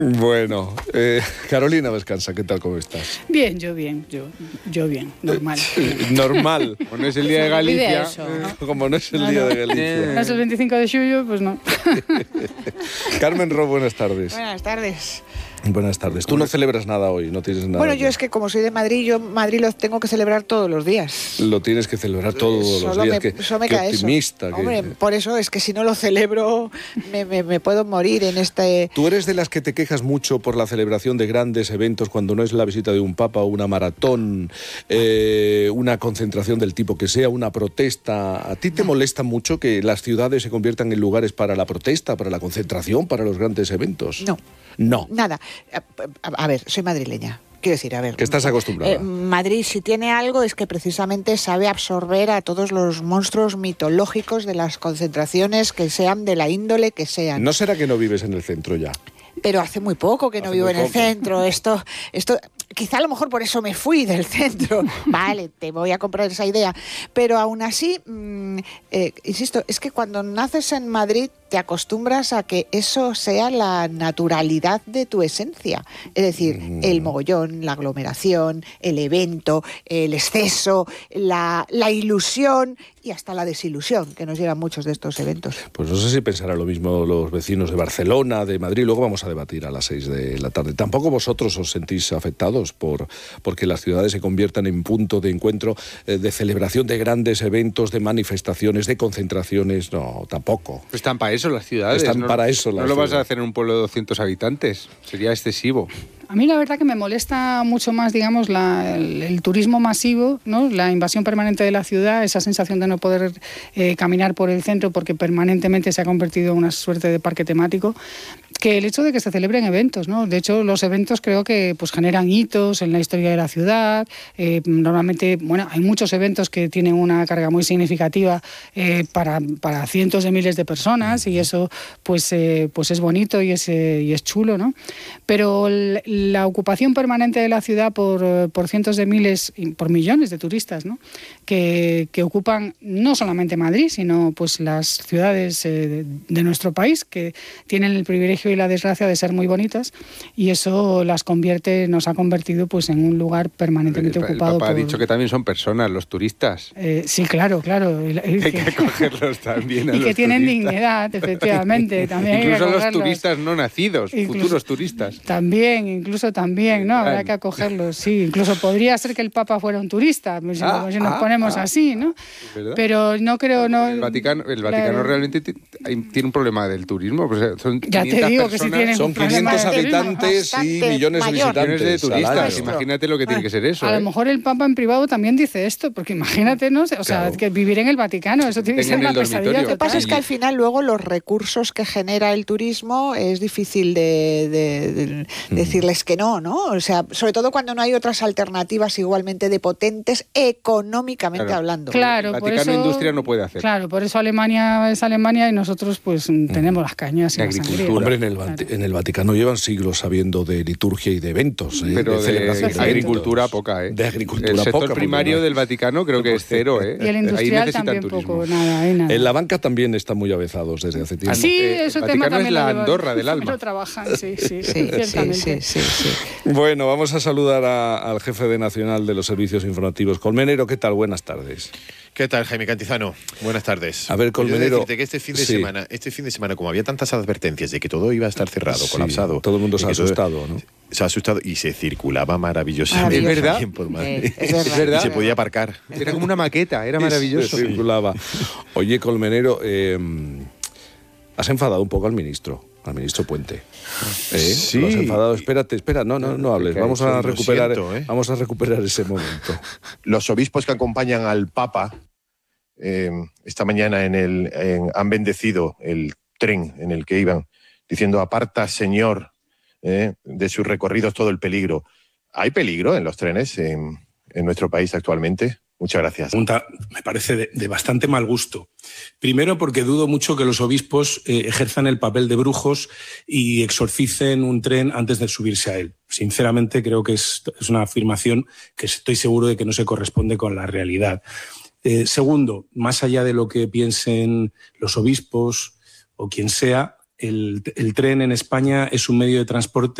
Bueno, Carolina Vescanza, ¿qué tal? ¿Cómo estás? Bien, yo bien, normal. Normal. Como no es el día de Galicia. Eso, ¿no? Como no es el día de Galicia. No es el 25 de julio, pues no. Carmen Ro, buenas tardes. Buenas tardes. Buenas tardes. Tú no celebras nada hoy, no tienes nada. Bueno, yo es que como soy de Madrid, yo Madrid lo tengo que celebrar todos los días. Lo tienes que celebrar todos los días. Solo me cae optimista. Eso. Hombre, por eso es que si no lo celebro me puedo morir en este... ¿Tú eres de las que te quejas mucho por la celebración de grandes eventos cuando no es la visita de un papa, una maratón, una concentración del tipo que sea, una protesta? ¿A ti te molesta mucho que las ciudades se conviertan en lugares para la protesta, para la concentración, para los grandes eventos? No. Nada. A ver, soy madrileña. Quiero decir, a ver... Que estás acostumbrada. Madrid, si tiene algo, es que precisamente sabe absorber a todos los monstruos mitológicos de las concentraciones, que sean de la índole que sean. ¿No será que no vives en el centro ya? Pero hace muy poco que no vivo en el centro. Esto, quizá a lo mejor por eso me fui del centro. Vale, te voy a comprar esa idea. Pero aún así, insisto, es que cuando naces en Madrid te acostumbras a que eso sea la naturalidad de tu esencia. Es decir, el mogollón, la aglomeración, el evento, el exceso, la ilusión y hasta la desilusión que nos llevan muchos de estos eventos. Pues no sé si pensarán lo mismo los vecinos de Barcelona, de Madrid. Luego vamos a debatir a las 6 de la tarde. ¿Tampoco vosotros os sentís afectados porque las ciudades se conviertan en punto de encuentro, de celebración de grandes eventos, de manifestaciones, de concentraciones? No, tampoco. Pues están para eso las ciudades. Están para eso las ciudades. No lo vas a ciudades. hacer en un pueblo de 200 habitantes. Sería excesivo. A mí la verdad que me molesta mucho más, digamos, el turismo masivo, ¿no? La invasión permanente de la ciudad, esa sensación de no poder caminar por el centro porque permanentemente se ha convertido en una suerte de parque temático, que el hecho de que se celebren eventos, ¿no? De hecho, los eventos creo que pues generan hitos en la historia de la ciudad. Normalmente, bueno, hay muchos eventos que tienen una carga muy significativa para cientos de miles de personas y eso pues es bonito y es chulo, ¿no? Pero la ocupación permanente de la ciudad por cientos de miles, por millones de turistas, ¿no? que ocupan no solamente Madrid, sino pues las ciudades de nuestro país, que tienen el privilegio y la desgracia de ser muy bonitas, y eso nos ha convertido pues en un lugar permanentemente ocupado. El Papa ha dicho que también son personas, los turistas. Sí, claro. Hay que acogerlos también a y los que tienen turistas. dignidad, efectivamente. También incluso hay que los turistas no nacidos, futuros turistas. También, ¿no? Habrá que acogerlos, sí. Incluso podría ser que el Papa fuera un turista, si nos ponemos así, ¿no? Pero no creo... No, el Vaticano realmente tiene un problema del turismo. Pues son 500 ya te digo personas, que si tienen son 500 habitantes y millones de visitantes. millones de turistas. Al año. Imagínate lo que tiene que ser eso. A lo mejor el Papa en privado también dice esto, porque imagínate, ¿no? O sea, Claro. que vivir en el Vaticano, eso tiene que ser Tengan una el pesadilla. dormitorio. Lo que pasa es que al final luego los recursos que genera el turismo es difícil de decirles que no, ¿no? O sea, sobre todo cuando no hay otras alternativas igualmente de potentes económicamente hablando. Claro, el por Vaticano eso, Industria no puede hacer. Claro, por eso Alemania es Alemania y nosotros pues tenemos las cañas y De la sangría. agricultura. Hombre, en el Vaticano llevan siglos sabiendo de liturgia y de eventos. Pero de celebración agricultura eventos. poca, ¿eh? De agricultura el sector poca. primario porque del Vaticano creo que es cero, ¿eh? Y el Ahí industrial necesitan también turismo. poco, nada. En la banca también están muy avezados desde hace tiempo. Sí, el ese Vaticano tema también es la lo llevan. Andorra del alma. Lo trabajan, sí, Sí. ciertamente. Bueno, vamos a saludar al jefe de Nacional de los Servicios Informativos. Colmenero, ¿qué tal? Buenas tardes. ¿Qué tal, Jaime Cantizano? Buenas tardes. A ver, Colmenero. Quiero decirte que este fin de semana, como había tantas advertencias de que todo iba a estar cerrado, Sí, colapsado... todo el mundo se ha y que todo- asustado, ¿no? Se ha asustado y se circulaba maravillosamente. ¿Es verdad? bien por Madrid. Es verdad. Es verdad. Y se podía aparcar. Era como una maqueta, era maravilloso. Se circulaba. Oye, Colmenero, has enfadado un poco al ministro Puente. Sí. ¿Lo has enfadado? Espera, no hables. ¿Qué ha Vamos hecho? a Lo recuperar, siento, ¿eh? vamos a recuperar ese momento. Los obispos que acompañan al Papa esta mañana han bendecido el tren en el que iban, diciendo: aparta, Señor, de sus recorridos todo el peligro. ¿Hay peligro en los trenes en nuestro país actualmente? Muchas gracias. Pregunta me parece de bastante mal gusto. Primero, porque dudo mucho que los obispos ejerzan el papel de brujos y exorcicen un tren antes de subirse a él. Sinceramente, creo que es una afirmación que estoy seguro de que no se corresponde con la realidad. Segundo, más allá de lo que piensen los obispos o quien sea, el tren en España es un medio de transporte